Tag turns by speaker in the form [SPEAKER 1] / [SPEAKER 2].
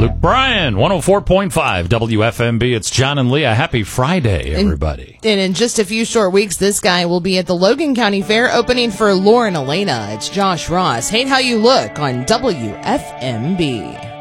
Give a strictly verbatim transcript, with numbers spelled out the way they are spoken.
[SPEAKER 1] Luke Bryan, one oh four point five W F M B. It's John and Leah. Happy Friday, everybody.
[SPEAKER 2] And, and in just a few short weeks, this guy will be at the Logan County Fair opening for Lauren Elena. It's Josh Ross. Hate How You Look on W F M B.